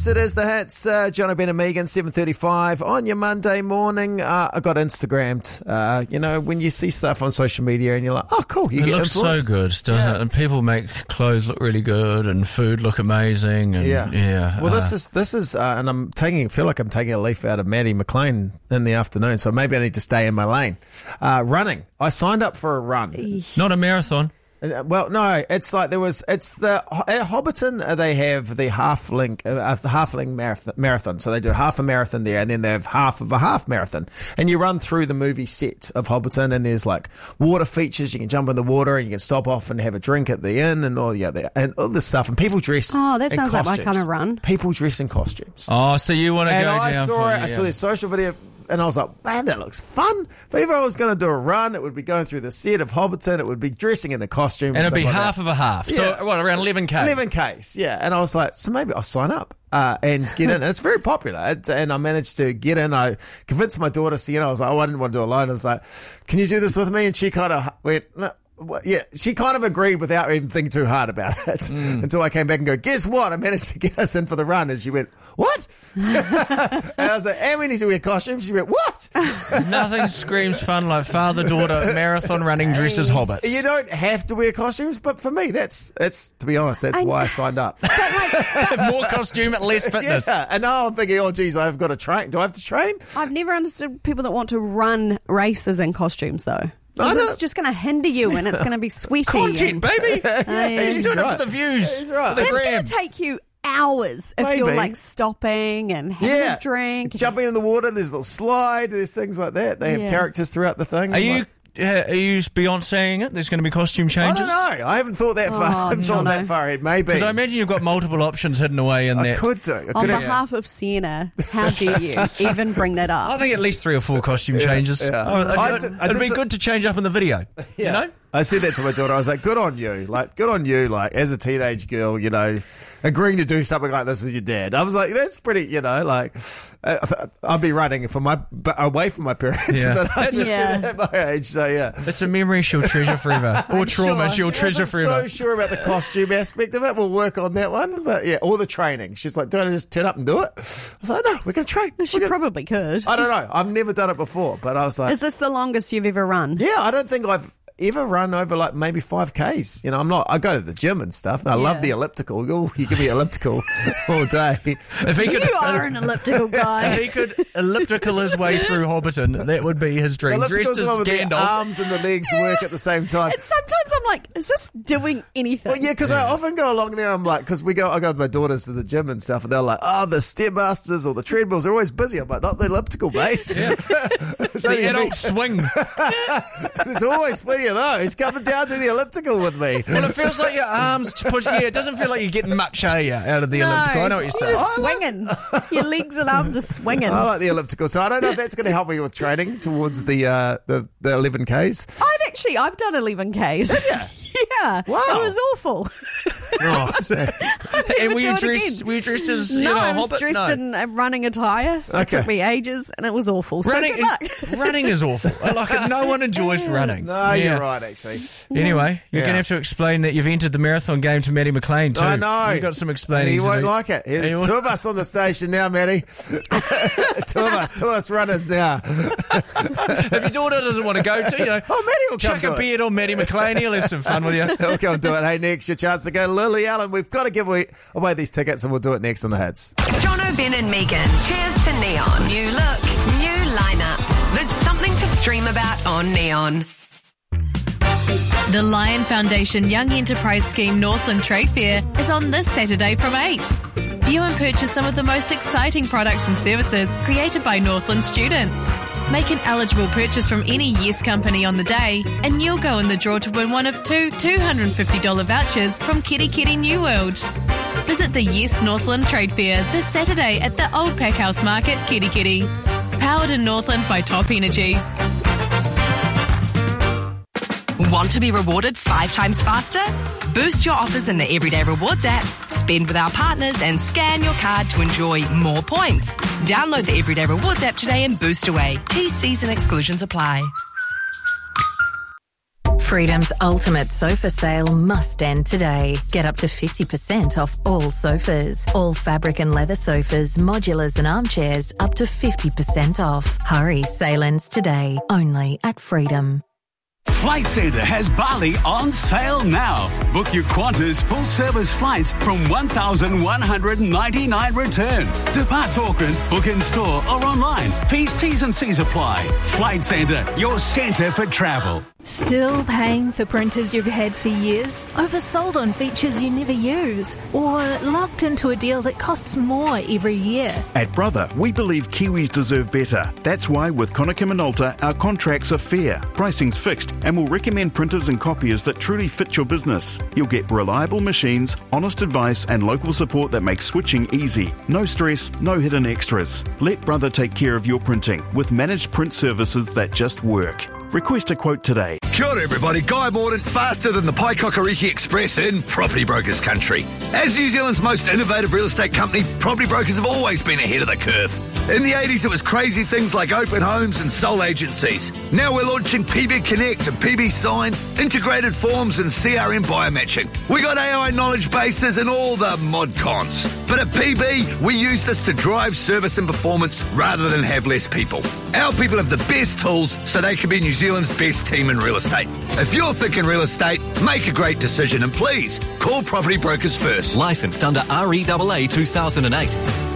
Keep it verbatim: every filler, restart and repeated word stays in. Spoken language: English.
Yes, it is the hits. Uh, John O'Ben and Megan, seven thirty-five on your Monday morning. Uh, I got Instagrammed. Uh, you know, when you see stuff on social media and you're like, oh, cool. You it get looks influenced. so good, doesn't Yeah. it? And people make clothes look really good and food look amazing. And Yeah. yeah. Well, uh, this is, this is, uh, and I'm taking, I feel like I'm taking a leaf out of Maddie McLean in the afternoon, so maybe I need to stay in my lane. Uh, running. I signed up for a run. not a marathon. Uh, Well, no, it's like there was, it's the, at Hobbiton, uh, they have the half-link, uh, the half-link marathon, marathon. So they do half a marathon there and then they have half of a half marathon. And you run through the movie set of Hobbiton and there's like water features. You can jump in the water and you can stop off and have a drink at the inn and all the other, and all this stuff. And people dress Oh, that in sounds like my costumes. kind of run. People dress in costumes. Oh, so you want to and go I down saw for it, I saw this social video. And I was like, man, that looks fun. But if I was going to do a run, it would be going through the set of Hobbiton. It would be dressing in a costume. And it'd be stuff like half that. of a half. Yeah. So, what, around eleven K? eleven Ks, yeah. And I was like, so maybe I'll sign up uh, and get in. And it's very popular. It, and I managed to get in. I convinced my daughter, so, you know, I was like, oh, I didn't want to do it alone. I was like, can you do this with me? And she kind of went, no. Well, yeah, she kind of agreed without even thinking too hard about it mm. until I came back and go, guess what? I managed to get us in for the run. And she went, what? And I was like, and we need to wear costumes. She went, what? Nothing screams fun like father-daughter marathon running dressed as hobbits. You don't have to wear costumes, but for me, that's, that's to be honest, that's I why know. I signed up. More costume, less fitness. Yeah, and now I'm thinking, oh, geez, I've got to train. Do I have to train? I've never understood people that want to run races in costumes, though. I Because don't- it's just going to hinder you and it's going to be sweaty. Content, and- baby. Oh, yeah. He's doing right. it for the views. He's right. For the It's gram. going to take you hours if Maybe. you're like stopping and having Yeah. a drink. Jumping in the water, there's a little slide, there's things like that. They have Yeah. characters throughout the thing. Are I'm you like, uh, are you Beyonceing it? There's going to be costume I changes? don't know. I haven't thought that far. Oh, I haven't thought Jono. that far ahead. Maybe. Because I imagine you've got multiple options hidden away in I there. could do. I On could have- behalf of Sienna, how dare you even bring that I up? think at least three or four costume changes. yeah. Oh, it'd, I it'd- did- I it'd did be so- good to change up in the video. Yeah. You know? I said that to my daughter. I was like, good on you. Like, good on you. Like, as a teenage girl, you know, agreeing to do something like this with your dad. I was like, that's pretty, you know, like, uh, I'll be running for my, but away from my parents. Yeah. That I That's was a- Yeah. at my age. So, yeah. It's a memory she'll treasure forever. Or trauma sure. she'll She treasure wasn't forever. so sure about the costume aspect of it. We'll work on that one. But yeah, all the training. She's like, don't I just turn up and do it? I was like, no, we're going to train. She We're gonna- probably could. I don't know. I've never done it before, but I was like, Is this the longest you've ever run? yeah, I don't think I've ever run over like maybe five Ks. You know, I'm not, I go to the gym and stuff. And I love Yeah. the elliptical. Oh, you give me elliptical all day. If he could, You are an elliptical if guy. he could elliptical his way through Hobbiton, that would be his dream. Dressed Elliptical's as the one with the Gandalf. arms and the legs work at the same time. And sometimes I'm like, is this doing anything? Well, yeah, because I often go along there. I'm like, because we go, I go with my daughters to the gym and stuff, and they're like, "Oh, the stairmasters or the treadmills are always busy." I'm like, "Not the elliptical, mate." Yeah. The adult swing. There's always plenty of those coming down to the elliptical with me. Well, it feels like your arms to push. Yeah, it doesn't feel like you're getting much, are you, out of the No, elliptical? I know what you're saying. just swinging. Your legs and arms are swinging. I like the elliptical, so I don't know if that's going to help me with training towards the uh, the the eleven Ks. I've actually, I've done eleven Ks. Yeah. Yeah. Wow. It was awful. Oh, so- And were do you it dressed? again. Were you dressed as you No, know, a I was hobbit? dressed No. in uh, running attire. It Okay. took me ages and it was awful. Running so good is, luck. running is awful. Like no one enjoys running. no, Yeah. you're right, actually. Anyway, you're Yeah. going to have to explain that you've entered the marathon game to Maddie McLean too. I know. You've got some explaining He to won't do. like it. There's He two won't- of us on the station now, Matty. two of us, two of us runners now. If your daughter doesn't want to go to, you know, Oh, Matty will come chuck do a it. beard on Maddie McLean. He'll have some fun with you. He'll come do it. Hey, next, your chance to go to Lily Allen. We've got to give away, away these tickets, and we'll do it next on the Hits. John O'Ben and Megan. Cheers to Neon. New look, new lineup. There's something to stream about on Neon. The Lion Foundation Young Enterprise Scheme Northland Trade Fair is on this Saturday from eight. View and purchase some of the most exciting products and services created by Northland students. Make an eligible purchase from any Yes company on the day and you'll go in the draw to win one of two two hundred fifty dollars vouchers from Kitty Kitty New World. Visit the Yes Northland Trade Fair this Saturday at the Old Packhouse Market, Kitty Kitty. Powered in Northland by Top Energy. Want to be rewarded five times faster? Boost your offers in the Everyday Rewards app. Spend with our partners and scan your card to enjoy more points. Download the Everyday Rewards app today and boost away. T Cs and exclusions apply. Freedom's ultimate sofa sale must end today. Get up to fifty percent off all sofas. All fabric and leather sofas, modulars and armchairs up to fifty percent off. Hurry, sale ends today. Only at Freedom. Flight Centre has Bali on sale now. Book your Qantas full-service flights from one thousand one hundred ninety-nine dollars return. Depart Auckland, book in store or online. Fees, T's and C's apply. Flight Centre, your centre for travel. Still paying for printers you've had for years? Oversold on features you never use? Or locked into a deal that costs more every year? At Brother, we believe Kiwis deserve better. That's why with Konica Minolta, our contracts are fair, pricing's fixed, and we'll recommend printers and copiers that truly fit your business. You'll get reliable machines, honest advice, and local support that makes switching easy. No stress, no hidden extras. Let Brother take care of your printing with managed print services that just work. Request a quote today. Kia ora everybody, Guy Morden, faster than the Paikakariki Express in property brokers country. As New Zealand's most innovative real estate company, property brokers have always been ahead of the curve. In the eighties it was crazy things like open homes and sole agencies. Now we're launching P B Connect and P B Sign, integrated forms and C R M biomatching. We got A I knowledge bases and all the mod cons. But at P B, we use this to drive service and performance rather than have less people. Our people have the best tools so they can be New Zealand's best team in real estate. If you're thinking real estate, make a great decision and please call Property Brokers first. Licensed under R E A A two thousand eight.